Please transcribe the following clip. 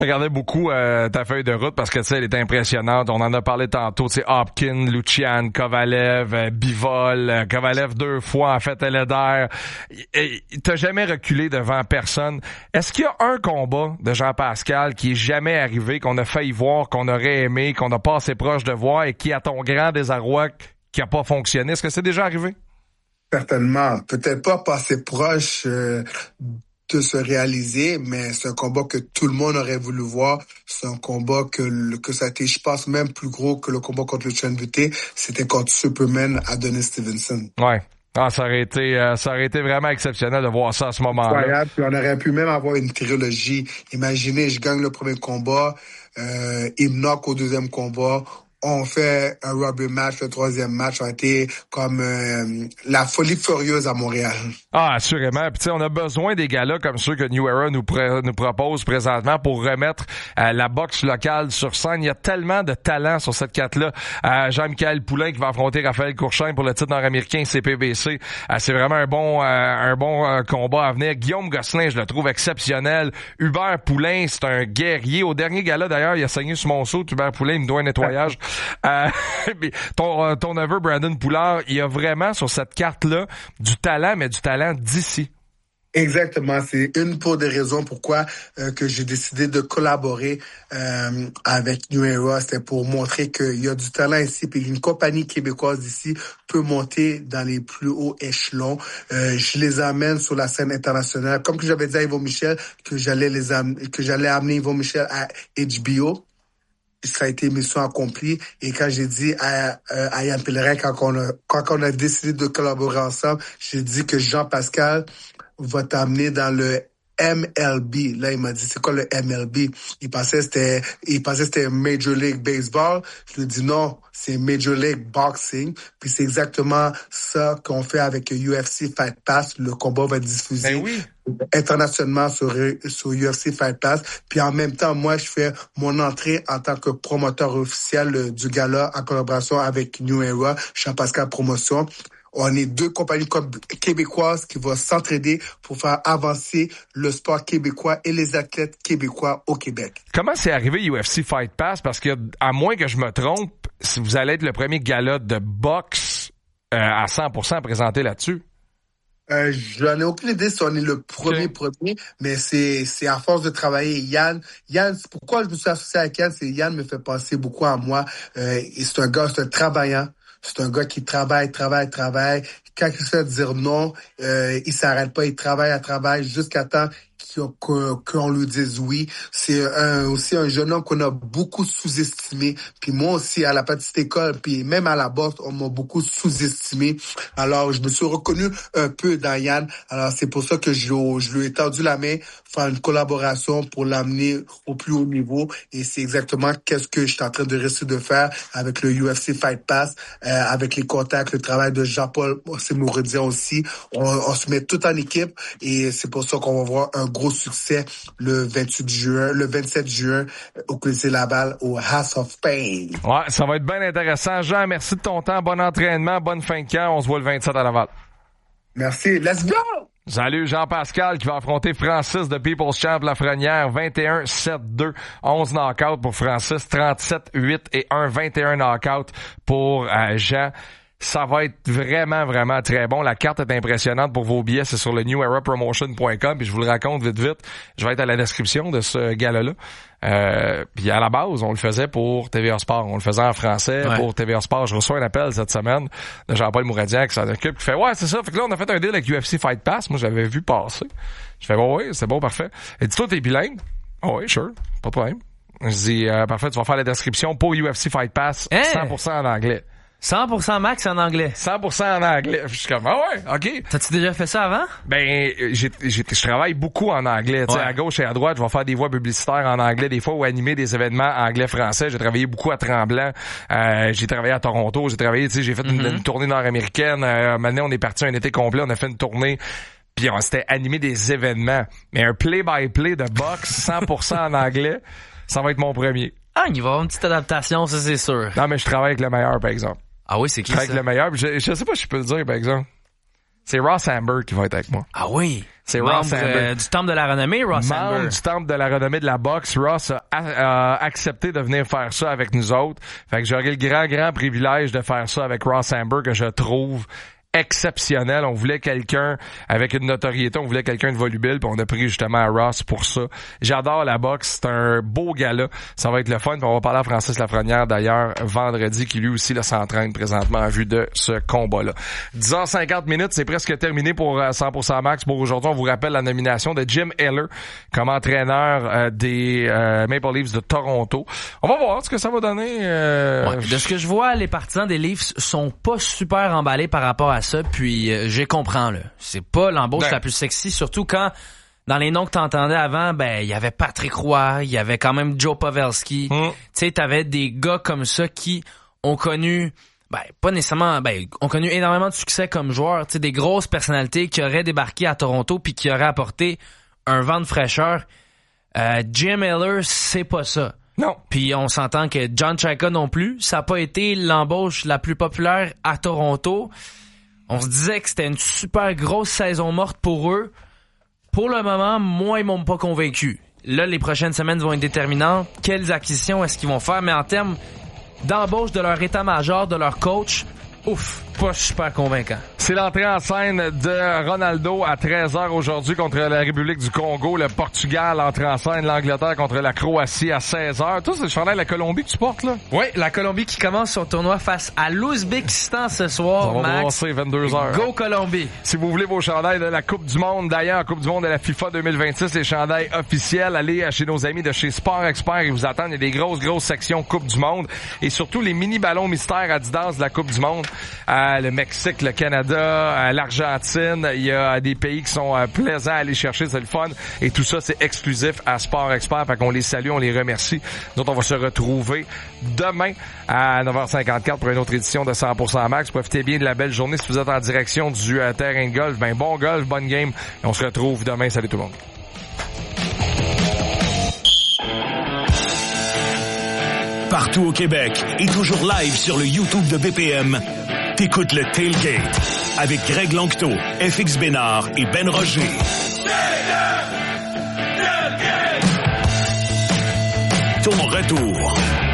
Regardez beaucoup ta feuille de route parce que tu sais elle est impressionnante. On en a parlé tantôt, tu sais Hopkins, Lucian, Kovalev, Bivol, Kovalev 2 fois en fait Leder. T'as jamais reculé devant personne. Est-ce qu'il y a un combat de Jean-Pascal qui est jamais arrivé, qu'on a failli voir, qu'on aurait aimé, qu'on n'a pas assez proche de voir et qui, à ton grand désarroi, qui a pas fonctionné? Est-ce que c'est déjà arrivé? Certainement. Peut-être pas assez proche de se réaliser, mais c'est un combat que tout le monde aurait voulu voir. C'est un combat que ça a été, je pense, même plus gros que le combat contre le Chen Buté. C'était contre Superman Adonis Stevenson. Ouais. Ah, ça aurait été vraiment exceptionnel de voir ça à ce moment-là. Incroyable. Puis on aurait pu même avoir une trilogie. Imaginez, je gagne le premier combat, il me knock au deuxième combat. On fait un rubber match, le troisième match a été comme la folie furieuse à Montréal. Ah, assurément. Puis tu sais, on a besoin des gars-là comme ceux que New Era nous propose présentement pour remettre la boxe locale sur scène. Il y a tellement de talent sur cette carte-là. Jean-Michel Poulain qui va affronter Raphaël Courchain pour le titre nord-américain CPBC. C'est vraiment un bon combat à venir. Guillaume Gosselin, je le trouve exceptionnel. Hubert Poulain, c'est un guerrier. Au dernier gala, d'ailleurs, il a saigné sur mon saut. Hubert Poulain, il me doit un nettoyage. Ton neveu Brandon Poulard, il y a vraiment sur cette carte-là du talent, mais du talent d'ici. Exactement, c'est une pour des raisons pourquoi que j'ai décidé de collaborer avec New Era. C'était pour montrer qu'il y a du talent ici, puis une compagnie québécoise d'ici peut monter dans les plus hauts échelons. Je les amène sur la scène internationale, comme que j'avais dit à Yvon Michel que j'allais amener Yvon Michel à HBO. Ça a été mission accomplie. Et quand j'ai dit à Yann Pellerin, quand on a décidé de collaborer ensemble, j'ai dit que Jean-Pascal va t'amener dans le MLB. Là, il m'a dit, c'est quoi le MLB? Il pensait que c'était Major League Baseball. Je lui ai dit non, c'est Major League Boxing. Puis c'est exactement ça qu'on fait avec UFC Fight Pass. Le combat va être diffusé internationalement sur UFC Fight Pass. Puis en même temps, moi, je fais mon entrée en tant que promoteur officiel du gala en collaboration avec New Era, Jean-Pascal Promotion. On est deux compagnies québécoises qui vont s'entraider pour faire avancer le sport québécois et les athlètes québécois au Québec. Comment c'est arrivé UFC Fight Pass? Parce que, à moins que je me trompe, vous allez être le premier gala de boxe à 100% présenté là-dessus. J'en ai aucune idée si on est le premier, mais c'est à force de travailler. Yann, pourquoi je me suis associé avec Yann, c'est Yann me fait penser beaucoup à moi. C'est un travaillant. C'est un gars qui travaille. Quand il se fait dire non, il s'arrête pas, il travaille jusqu'à temps qu'on lui dise oui. C'est aussi un jeune homme qu'on a beaucoup sous-estimé. Puis moi aussi, à la petite école, puis même à la boxe, on m'a beaucoup sous-estimé. Alors, je me suis reconnu un peu dans Yann. Alors, c'est pour ça que je lui ai tendu la main, faire une collaboration pour l'amener au plus haut niveau. Et c'est exactement qu'est-ce que je suis en train de réussir de faire avec le UFC Fight Pass, avec les contacts, le travail de Jean-Paul Mouridien aussi. On se met tout en équipe et c'est pour ça qu'on va voir un gros succès le 27 juin au Colisée Laval au House of Pain. Ouais, ça va être bien intéressant. Jean, merci de ton temps. Bon entraînement, bonne fin de camp. On se voit le 27 à Laval. Merci. Let's go! Salut Jean-Pascal qui va affronter Francis de People's Champ Lafrenière. 21-7-2, 11 knockouts pour Francis, 37-8 et 21 knockouts pour Jean. Ça va être vraiment, vraiment très bon. La carte est impressionnante pour vos billets. C'est sur le newerapromotion.com. Puis je vous le raconte vite. Je vais être à la description de ce gala-là. Puis à la base, on le faisait pour TVA Sport. On le faisait en français pour TVA Sport. Je reçois un appel cette semaine de Jean-Paul Mouradian qui s'en occupe. Qui fait, ouais, c'est ça. Fait que là, on a fait un deal avec UFC Fight Pass. Moi, j'avais vu passer. Je fais, ouais, c'est bon, parfait. Et dis-toi, t'es bilingue? Oh, oui, sure. Pas de problème. Je dis, parfait, tu vas faire la description pour UFC Fight Pass. 100% en anglais. 100% max en anglais. 100% en anglais. Je suis comme, ah ouais, OK. T'as-tu déjà fait ça avant? Ben, je travaille beaucoup en anglais. Tu sais, à gauche et à droite, je vais faire des voix publicitaires en anglais des fois ou animer des événements anglais-français. J'ai travaillé beaucoup à Tremblant. J'ai travaillé à Toronto. J'ai fait une tournée nord-américaine. Maintenant, on est parti un été complet. On a fait une tournée. Puis on s'était animé des événements. Mais un play-by-play de boxe 100% en anglais, ça va être mon premier. Ah, il va y avoir une petite adaptation, ça c'est sûr. Non, mais je travaille avec le meilleur, par exemple. Ah oui, c'est qui ça? Avec le meilleur. Je sais pas si je peux le dire, par exemple. C'est Ross Amber qui va être avec moi. Ah oui? C'est Ross Amber. Du Temple de la Renommée, Ross Amber. Membre du Temple de la Renommée de la boxe. Ross a accepté de venir faire ça avec nous autres. Fait que j'aurai le grand privilège de faire ça avec Ross Amber, que je trouve exceptionnel. On voulait quelqu'un avec une notoriété, on voulait quelqu'un de volubile, puis on a pris justement Ross pour ça. J'adore la boxe, c'est un beau gala. Ça va être le fun, puis on va parler à Francis Lafrenière d'ailleurs vendredi, qui lui aussi là, s'entraîne présentement en vue de ce combat-là. 10h50, c'est presque terminé pour 100% Max pour aujourd'hui. On vous rappelle la nomination de Jim Heller comme entraîneur des Maple Leafs de Toronto. On va voir ce que ça va donner. Ouais, de ce que je vois, les partisans des Leafs sont pas super emballés par rapport à ça, puis je comprends là. C'est pas l'embauche la plus sexy, surtout quand dans les noms que t'entendais avant, il y avait Patrick Roy, il y avait quand même Joe Pavelski. Tu sais, t'avais des gars comme ça qui ont connu pas nécessairement ont connu énormément de succès comme joueurs, tu sais, des grosses personnalités qui auraient débarqué à Toronto puis qui auraient apporté un vent de fraîcheur. Jim Heller, c'est pas ça. Non. Puis on s'entend que John Chayka non plus, ça a pas été l'embauche la plus populaire à Toronto. On se disait que c'était une super grosse saison morte pour eux. Pour le moment, moi, ils m'ont pas convaincu. Là, les prochaines semaines vont être déterminantes. Quelles acquisitions est-ce qu'ils vont faire? Mais en termes d'embauche de leur état-major, de leur coach, pas super convaincant. C'est l'entrée en scène de Ronaldo à 13h aujourd'hui contre la République du Congo. Le Portugal entre en scène, l'Angleterre contre la Croatie à 16h. Toi, c'est le chandail de la Colombie que tu portes, là? Oui, la Colombie qui commence son tournoi face à l'Ouzbékistan ce soir, on va Max. 22h. Go Colombie! Si vous voulez vos chandails de la Coupe du Monde, d'ailleurs, Coupe du Monde de la FIFA 2026, les chandails officiels, allez chez nos amis de chez Sport Expert. Ils vous attendent. Il y a des grosses sections Coupe du Monde. Et surtout, les mini-ballons mystères Adidas de la Coupe du Monde. Le Mexique, le Canada, l'Argentine, il y a des pays qui sont plaisants à aller chercher, c'est le fun. Et tout ça, c'est exclusif à Sport Expert. Fait qu'on les salue, on les remercie. Nous autres, on va se retrouver demain à 9h54 pour une autre édition de 100% Max. Profitez bien de la belle journée. Si vous êtes en direction du terrain de golf, bon golf, bonne game. Et on se retrouve demain. Salut tout le monde. Partout au Québec et toujours live sur le YouTube de BPM, t'écoutes le Tailgate avec Greg Lanctot, FX Bénard et Ben Roger. Ton retour